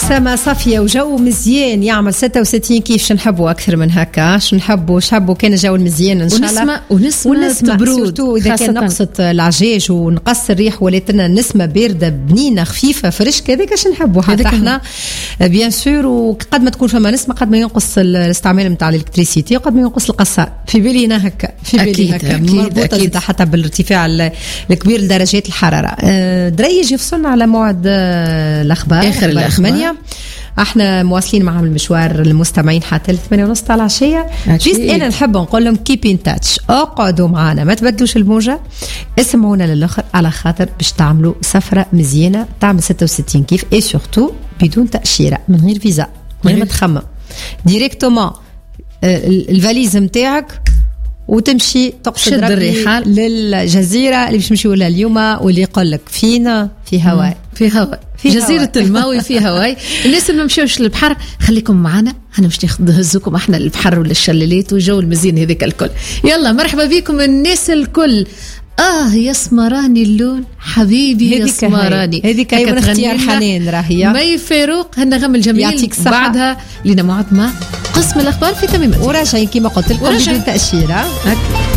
سما صافية وجو مزيان يعمل 66 كيف شنحبوا أكثر من هكا. شنحبوا كان الجو المزيان إن شاء الله ونسمة برود إذا كان نقصت العجاج ونقص الريح وليتنا نسمة باردة بنينة خفيفة فرشك هذاك شنحبوا حتى احنا بيان سور. وقد ما تكون فما نسمة قد ما ينقص الاستعمال نتاع الإلكتريسيتي وقد ما ينقص القصار في بالي هنا هكا في بالي هكا مربوطة حتى بالارتفاع الكبير لدرجات الحرارة. دريج يفصلنا على موعد الأخبار آخر الأخبار. احنا مواصلين معهم المشوار المستمعين حتى 8:30 على العشية. جيست انا نحب نقول لهم كيب ان تاتش، اقعدوا معنا ما تبدلوش الموجة، اسمعونا للاخر على خاطر باش تعملوا سفرة مزيانة تعمل 66 كيف اي سورتو بدون تأشيرة من غير فيزا من غير ما تخمم ديريكتومون الفاليز نتاعك وتمشي تقصد الرحال للجزيرة اللي باش نمشيو لها اليوم واللي يقول لك فينا في هواي في جزيرة الماوي في هواي. الناس اللي ما مشيوش للبحر خليكم معنا، انا مش نهزكم احنا للبحر ولا الشلالات وجو المزيان هذيك الكل. يلا مرحبا بكم الناس الكل. يسمراني اللون حبيبي يسمراني هذيك هي من اختيار حنان راهي مي فاروق هالنغم الجميل. بعدها لنا موعد مع قسم الاخبار في تمام وراجعين كما قلت لكم بدون تأشيرة.